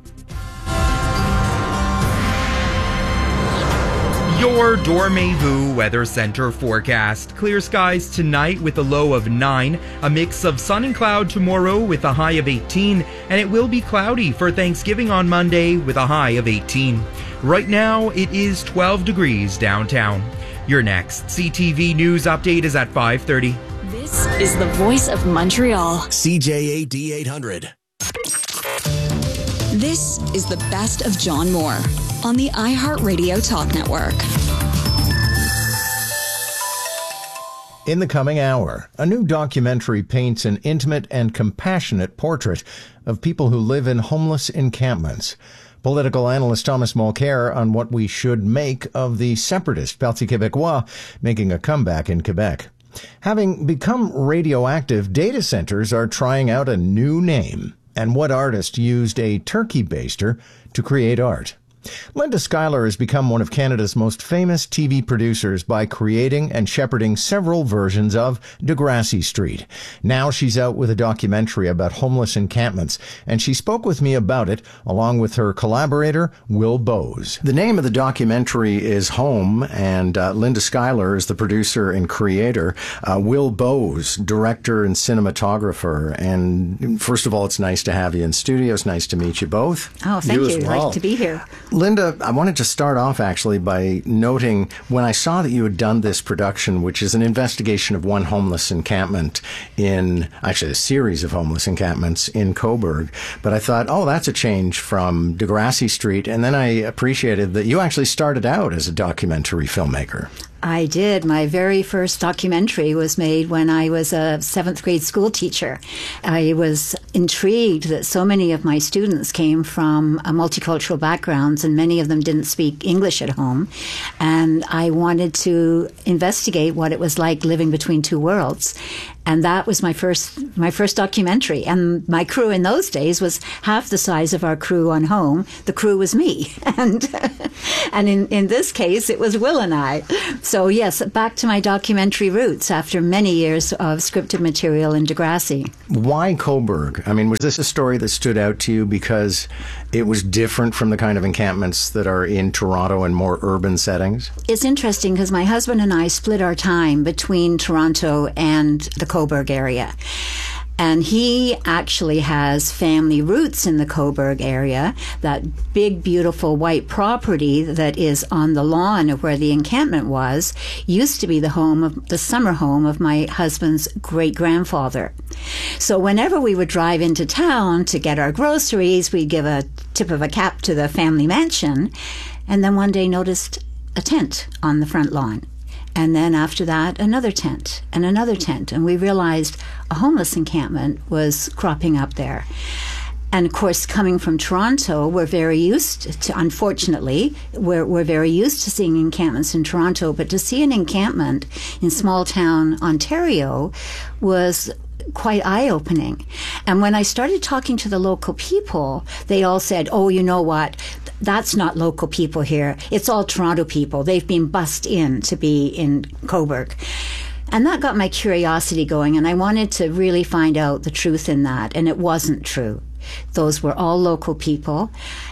[SPEAKER 6] Your Dormez-vous Weather Center forecast. Clear skies tonight with a low of 9. A mix of sun and cloud tomorrow with a high of 18. And it will be cloudy for Thanksgiving on Monday with a high of 18. Right now, it is 12 degrees downtown. Your next CTV News update is at 5:30.
[SPEAKER 3] This is the voice of Montreal.
[SPEAKER 7] CJAD 800.
[SPEAKER 3] This is the best of John Moore on the iHeartRadio Talk Network.
[SPEAKER 14] In the coming hour, a new documentary paints an intimate and compassionate portrait of people who live in homeless encampments. Political analyst Thomas Mulcair on what we should make of the separatist Parti Québécois making a comeback in Quebec. Having become radioactive, data centers are trying out a new name. And what artist used a turkey baster to create art? Linda Schuyler has become one of Canada's most famous TV producers by creating and shepherding several versions of Degrassi Street. Now she's out with a documentary about homeless encampments, and she spoke with me about it along with her collaborator, Will Bowes. The name of the documentary is Home, and Linda Schuyler is the producer and creator. Will Bowes, director and cinematographer. And first of all, it's nice to have you in studio. It's nice to meet you both.
[SPEAKER 15] Oh, thank you.
[SPEAKER 14] Well.
[SPEAKER 15] Nice to be here.
[SPEAKER 14] Linda, I wanted to start off actually by noting when I saw that you had done this production, which is an investigation of one homeless encampment actually a series of homeless encampments in Cobourg. But I thought, oh, that's a change from Degrassi Street. And then I appreciated that you actually started out as a documentary filmmaker.
[SPEAKER 15] I did. My very first documentary was made when I was a 7th grade school teacher. I was intrigued that so many of my students came from multicultural backgrounds, and many of them didn't speak English at home. And I wanted to investigate what it was like living between two worlds. And that was my first documentary. And my crew in those days was half the size of our crew on Home. The crew was me. And in this case, it was Will and I. So yes, back to my documentary roots after many years of scripted material in Degrassi.
[SPEAKER 14] Why Cobourg? I mean, was this a story that stood out to you because it was different from the kind of encampments that are in Toronto and more urban settings?
[SPEAKER 15] It's interesting because my husband and I split our time between Toronto and the Cobourg area. And he actually has family roots in the Cobourg area. That big, beautiful white property that is on the lawn of where the encampment was used to be the summer home of my husband's great-grandfather. So whenever we would drive into town to get our groceries, we'd give a tip of a cap to the family mansion, and then one day noticed a tent on the front lawn. And then after that, another tent and another tent. And we realized a homeless encampment was cropping up there. And of course, coming from Toronto, we're very used to, unfortunately, we're very used to seeing encampments in Toronto. But to see an encampment in small town Ontario was quite eye-opening. And when I started talking to the local people, they all said, oh, you know what? That's not local people here. It's all Toronto people. They've been bussed in to be in Cobourg. And that got my curiosity going, and I wanted to really find out the truth in that. And it wasn't true. Those were all local people.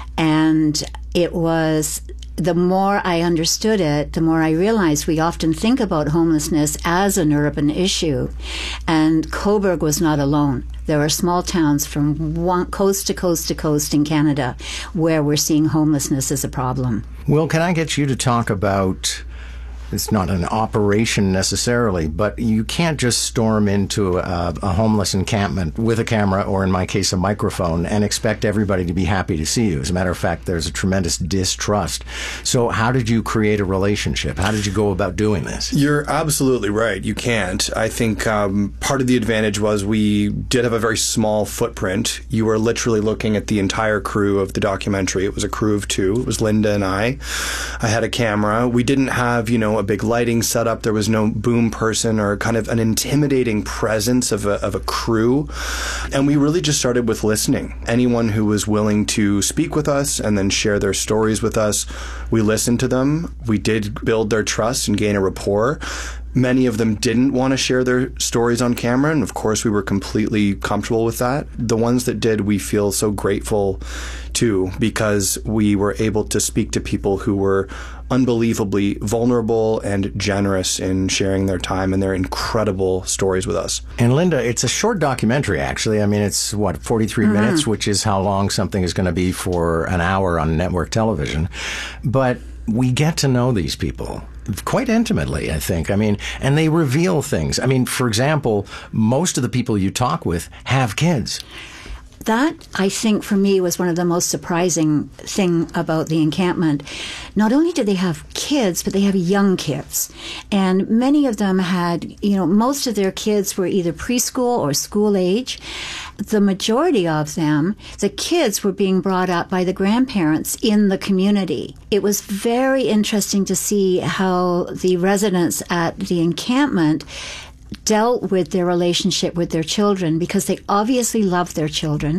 [SPEAKER 15] And it was, the more I understood it, the more I realized we often think about homelessness as an urban issue. And Cobourg was not alone. There are small towns from coast to coast to coast in Canada where we're seeing homelessness as a problem.
[SPEAKER 14] Will, can I get you to talk about, it's not an operation necessarily, but you can't just storm into a homeless encampment with a camera, or in my case, a microphone, and expect everybody to be happy to see you. As a matter of fact, there's a tremendous distrust. So how did you create a relationship? How did you go about doing this?
[SPEAKER 16] You're absolutely right. You can't. I think part of the advantage was we did have a very small footprint. You were literally looking at the entire crew of the documentary. It was a crew of 2. It was Linda and I. I had a camera. We didn't have, a big lighting setup. There was no boom person or kind of an intimidating presence of a crew. And we really just started with listening. Anyone who was willing to speak with us and then share their stories with us, we listened to them. We did build their trust and gain a rapport. Many of them didn't want to share their stories on camera, and of course we were completely comfortable with that. The ones that did, we feel so grateful to, because we were able to speak to people who were unbelievably vulnerable and generous in sharing their time and their incredible stories with us.
[SPEAKER 14] And Linda, it's a short documentary, actually. I mean, it's 43 minutes, which is how long something is going to be for an hour on network television. But we get to know these people quite intimately, I think. I mean, and they reveal things. I mean, for example, most of the people you talk with have kids.
[SPEAKER 15] That, I think, for me, was one of the most surprising thing about the encampment. Not only did they have kids, but they have young kids. And many of them had, most of their kids were either preschool or school age. The majority of them, the kids were being brought up by the grandparents in the community. It was very interesting to see how the residents at the encampment dealt with their relationship with their children, because they obviously love their children.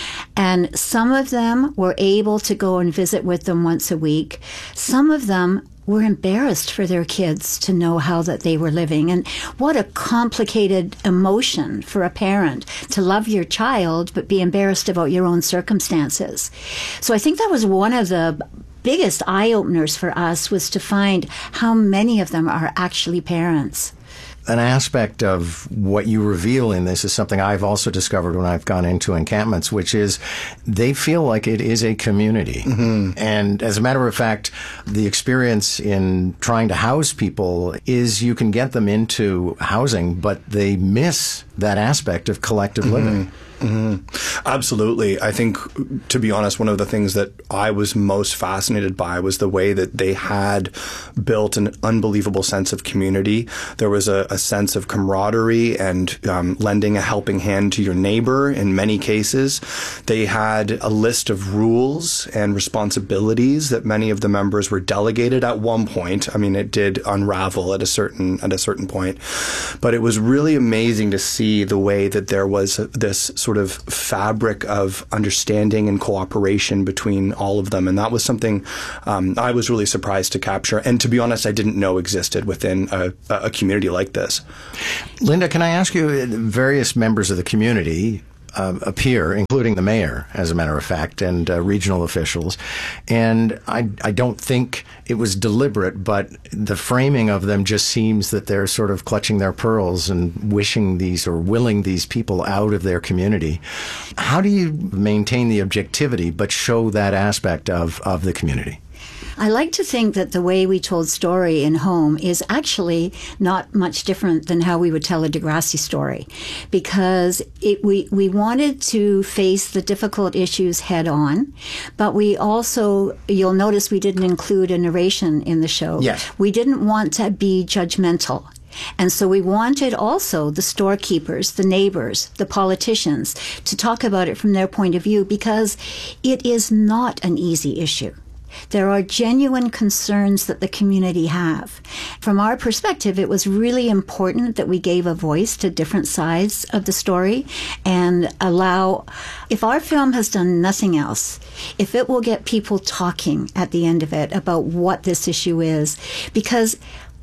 [SPEAKER 15] And some of them were able to go and visit with them once a week. Some of them were embarrassed for their kids to know how that they were living. And what a complicated emotion for a parent to love your child but be embarrassed about your own circumstances. So I think that was one of the biggest eye-openers for us, was to find how many of them are actually parents.
[SPEAKER 14] An aspect of what you reveal in this is something I've also discovered when I've gone into encampments, which is they feel like it is a community. Mm-hmm. And as a matter of fact, the experience in trying to house people is you can get them into housing, but they miss that aspect of collective living.
[SPEAKER 16] Mm-hmm. Absolutely. I think, to be honest, one of the things that I was most fascinated by was the way that they had built an unbelievable sense of community. There was a sense of camaraderie and lending a helping hand to your neighbor in many cases. They had a list of rules and responsibilities that many of the members were delegated at one point. I mean, it did unravel at a certain point, but it was really amazing to see the way that there was this sort of fabric of understanding and cooperation between all of them. And that was something I was really surprised to capture. And to be honest, I didn't know existed within a community like this.
[SPEAKER 14] Linda, can I ask you, various members of the community appear, including the mayor, as a matter of fact, and regional officials. And I don't think it was deliberate, but the framing of them just seems that they're sort of clutching their pearls and wishing these or willing these people out of their community. How do you maintain the objectivity but show that aspect of the community?
[SPEAKER 15] I like to think that the way we told story in Home is actually not much different than how we would tell a Degrassi story, because we wanted to face the difficult issues head on, but we also, you'll notice we didn't include a narration in the show.
[SPEAKER 14] Yes.
[SPEAKER 15] We didn't want to be judgmental. And so we wanted also the storekeepers, the neighbors, the politicians to talk about it from their point of view, because it is not an easy issue. There are genuine concerns that the community have. From our perspective, it was really important that we gave a voice to different sides of the story and allow, if our film has done nothing else, if it will get people talking at the end of it about what this issue is, because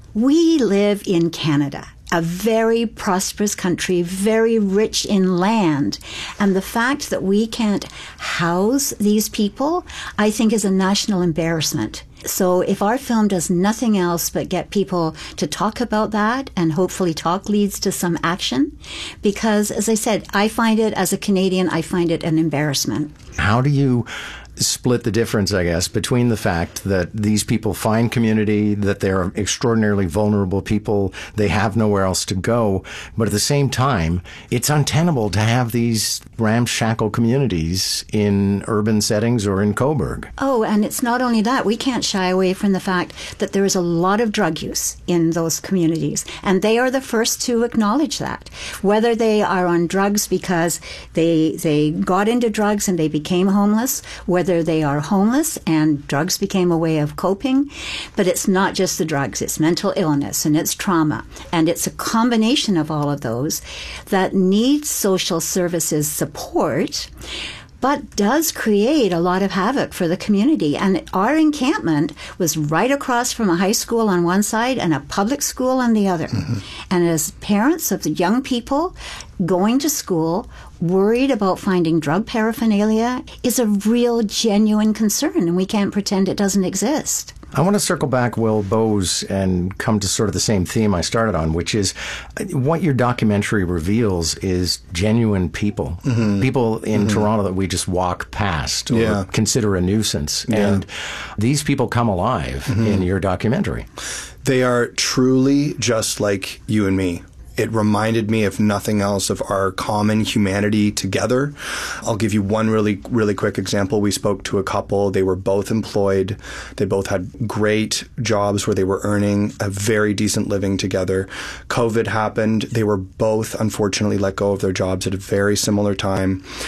[SPEAKER 15] we live in Canada, a very prosperous country, very rich in land. And the fact that we can't house these people, I think, is a national embarrassment. So if our film does nothing else but get people to talk about that, and hopefully talk leads to some action, because, as I said, I find it, as a Canadian, I find it an embarrassment.
[SPEAKER 14] How do you split the difference, I guess, between the fact that these people find community, that they're extraordinarily vulnerable people, they have nowhere else to go, but at the same time, it's untenable to have these ramshackle communities in urban settings or in Cobourg?
[SPEAKER 15] Oh, and it's not only that. We can't shy away from the fact that there is a lot of drug use in those communities, and they are the first to acknowledge that. Whether they are on drugs because they got into drugs and they became homeless, whether they are homeless and drugs became a way of coping. But it's not just the drugs, it's mental illness and it's trauma. And it's a combination of all of those that needs social services support, but does create a lot of havoc for the community. And our encampment was right across from a high school on one side and a public school on the other. Mm-hmm. And as parents of the young people going to school, worried about finding drug paraphernalia, is a real, genuine concern, and we can't pretend it doesn't exist.
[SPEAKER 14] I want to circle back, Will Bowes, and come to sort of the same theme I started on, which is what your documentary reveals is genuine people. Mm-hmm. People in Toronto that we just walk past or consider a nuisance. Yeah. And these people come alive in your documentary.
[SPEAKER 16] They are truly just like you and me. It reminded me, if nothing else, of our common humanity together. I'll give you one really, really quick example. We spoke to a couple. They were both employed. They both had great jobs where they were earning a very decent living together. COVID happened. They were both, unfortunately, let go of their jobs at a very similar time.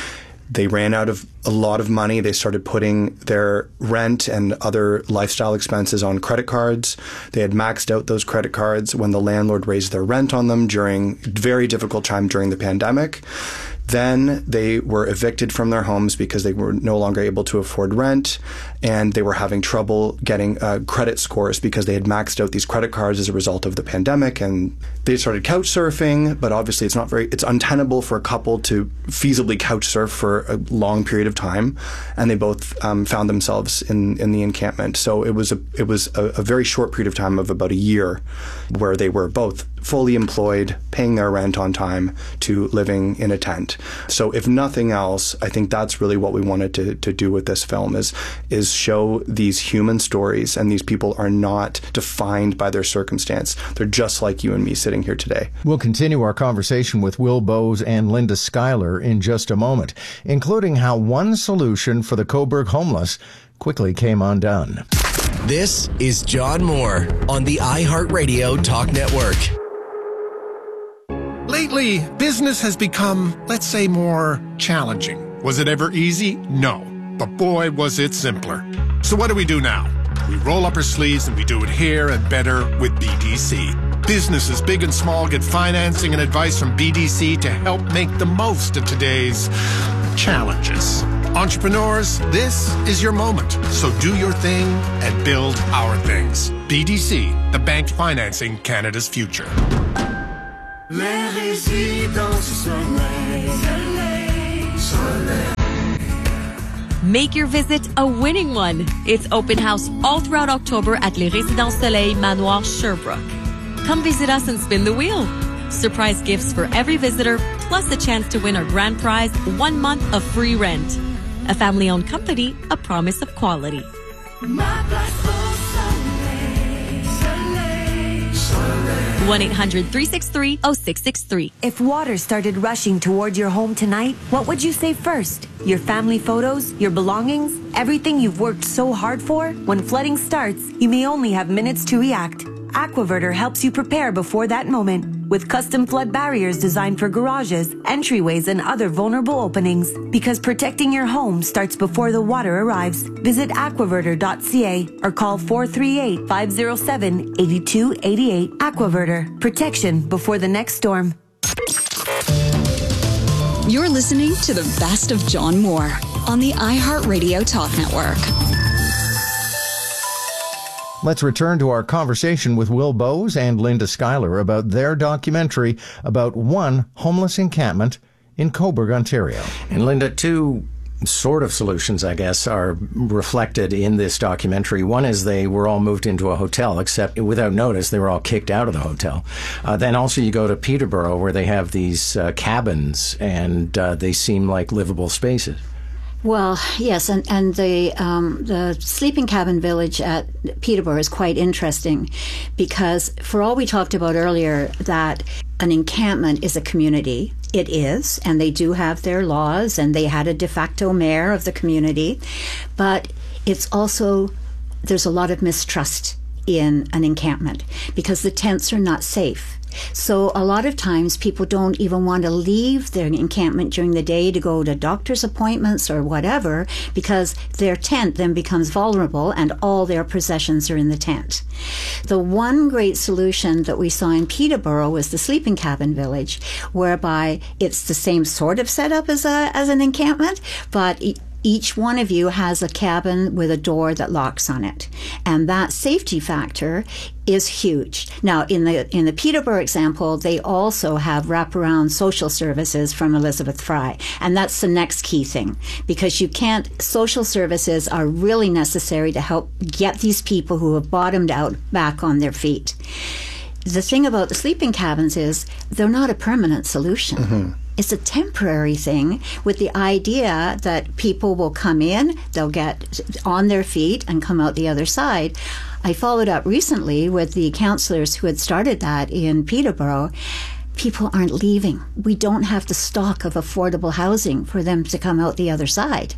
[SPEAKER 16] They ran out of a lot of money. They started putting their rent and other lifestyle expenses on credit cards. They had maxed out those credit cards when the landlord raised their rent on them during a very difficult time during the pandemic. Then they were evicted from their homes because they were no longer able to afford rent, and they were having trouble getting credit scores because they had maxed out these credit cards as a result of the pandemic. And they started couch surfing, but obviously it's untenable for a couple to feasibly couch surf for a long period of time. And they both found themselves in the encampment. So it was a very short period of time of about a year where they were both fully employed, paying their rent on time, to living in a tent. So if nothing else, I think that's really what we wanted to do with this film is show these human stories, and these people are not defined by their circumstance. They're just like you and me sitting here today.
[SPEAKER 14] We'll continue our conversation with Will Bowes and Linda Schuyler in just a moment, including how one solution for the Cobourg homeless quickly came undone.
[SPEAKER 7] This is John Moore on the iHeartRadio Talk Network.
[SPEAKER 17] Lately, business has become, let's say, more challenging. Was it ever easy? No. But boy, was it simpler. So what do we do now? We roll up our sleeves and we do it here and better with BDC. Businesses big and small get financing and advice from BDC to help make the most of today's challenges. Entrepreneurs, this is your moment. So do your thing and build our things. BDC, the bank financing Canada's future.
[SPEAKER 18] Les résidences soleil, soleil, soleil.
[SPEAKER 19] Make your visit a winning one. It's open house all throughout October at Les Résidences Soleil Manoir Sherbrooke. Come visit us and spin the wheel. Surprise gifts for every visitor, plus a chance to win our grand prize, 1 month of free rent. A family-owned company, a promise of quality. 1-800-363-0663.
[SPEAKER 20] If water started rushing toward your home tonight, what would you save first? Your family photos? Your belongings? Everything you've worked so hard for? When flooding starts, you may only have minutes to react. Aquaverter helps you prepare before that moment with custom flood barriers designed for garages, entryways, and other vulnerable openings. Because protecting your home starts before the water arrives. Visit aquaverter.ca or call 438-507-8288. Aquaverter. Protection before the next storm.
[SPEAKER 3] You're listening to the best of John Moore on the iHeartRadio Talk Network.
[SPEAKER 14] Let's return to our conversation with Will Bowes and Linda Schuyler about their documentary about one homeless encampment in Cobourg, Ontario. And Linda, two sort of solutions, I guess, are reflected in this documentary. One is they were all moved into a hotel, except without notice, they were all kicked out of the hotel. Then also you go to Peterborough, where they have these cabins, and they seem like livable spaces.
[SPEAKER 15] Well, yes, and the sleeping cabin village at Peterborough is quite interesting because for all we talked about earlier that an encampment is a community, it is, and they do have their laws, and they had a de facto mayor of the community, but it's also, there's a lot of mistrust in an encampment because the tents are not safe. So a lot of times people don't even want to leave their encampment during the day to go to doctor's appointments or whatever because their tent then becomes vulnerable and all their possessions are in the tent. The one great solution that we saw in Peterborough was the sleeping cabin village, whereby it's the same sort of setup as an encampment, but each one of you has a cabin with a door that locks on it. And that safety factor is huge. Now, in the Peterborough example, they also have wraparound social services from Elizabeth Fry. And that's the next key thing, because social services are really necessary to help get these people who have bottomed out back on their feet. The thing about the sleeping cabins is they're not a permanent solution. Mm-hmm. It's a temporary thing with the idea that people will come in, they'll get on their feet and come out the other side. I followed up recently with the counselors who had started that in Peterborough. People aren't leaving. We don't have the stock of affordable housing for them to come out the other side.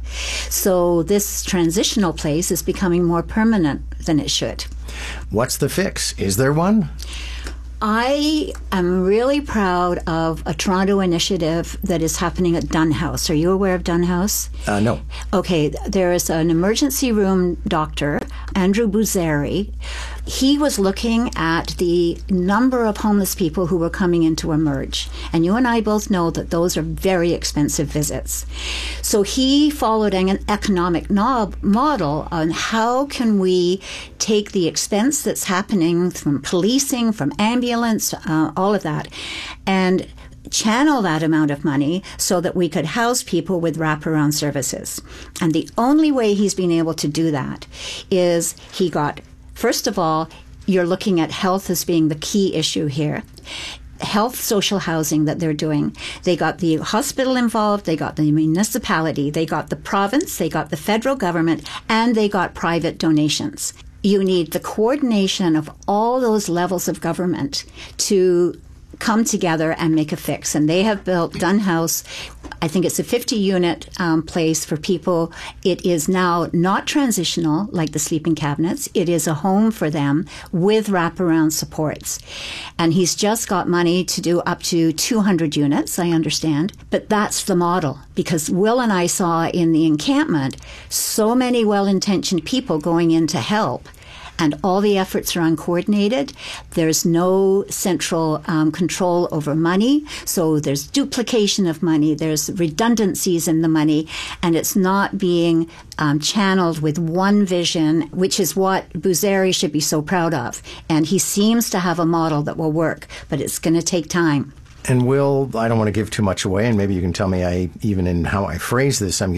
[SPEAKER 15] So this transitional place is becoming more permanent than it should.
[SPEAKER 14] What's the fix? Is there one?
[SPEAKER 15] I am really proud of a Toronto initiative that is happening at Dunn House. Are you aware of Dunn House?
[SPEAKER 14] No.
[SPEAKER 15] Okay, there is an emergency room doctor, Andrew Buzeri. He was looking at the number of homeless people who were coming into Emerge. And you and I both know that those are very expensive visits. So he followed an economic model on how can we take the expense that's happening from policing, from ambulance, all of that, and channel that amount of money so that we could house people with wraparound services. And the only way he's been able to do that is he got, first of all, you're looking at health as being the key issue here. Health social housing that they're doing. They got the hospital involved, they got the municipality, they got the province, they got the federal government, and they got private donations. You need the coordination of all those levels of government to come together and make a fix. And they have built Dunn House. I think it's a 50-unit place for people. It is now not transitional like the sleeping cabinets. It is a home for them with wraparound supports. And he's just got money to do up to 200 units, I understand. But that's the model, because Will and I saw in the encampment so many well-intentioned people going in to help. And all the efforts are uncoordinated. There's no central control over money. So there's duplication of money. There's redundancies in the money. And it's not being channeled with one vision, which is what Buzeri should be so proud of. And he seems to have a model that will work, but it's going to take time.
[SPEAKER 14] And Will, I don't want to give too much away, and maybe you can tell me even in how I phrase this, I'm